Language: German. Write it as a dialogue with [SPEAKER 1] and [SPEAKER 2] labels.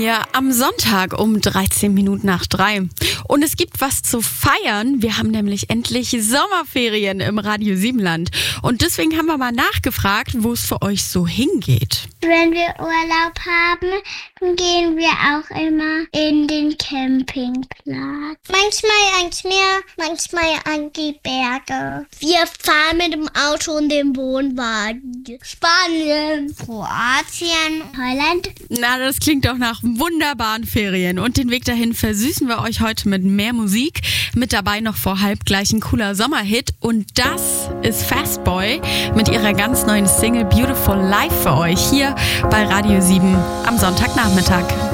[SPEAKER 1] wir am Sonntag um 13 Minuten nach 3. Und es gibt was zu feiern. Wir haben nämlich endlich Sommerferien im Radio Siebenland. Und deswegen haben wir mal nachgefragt, wo es für euch so hingeht.
[SPEAKER 2] Wenn wir Urlaub haben, dann gehen wir auch immer in den Campingplatz. Manchmal ans Meer, manchmal an die Berge. Wir fahren mit dem Auto und dem Wohnwagen. Spanien, Kroatien, Holland.
[SPEAKER 1] Na, das klingt doch nach wunderbaren Ferien. Und den Weg dahin versüßen wir euch heute mit mehr Musik. Mit dabei noch vor halb gleich ein cooler Sommerhit. Und das ist Fastboy mit ihrer ganz neuen Single Beautiful Life für euch hier bei Radio 7 am Sonntagnachmittag.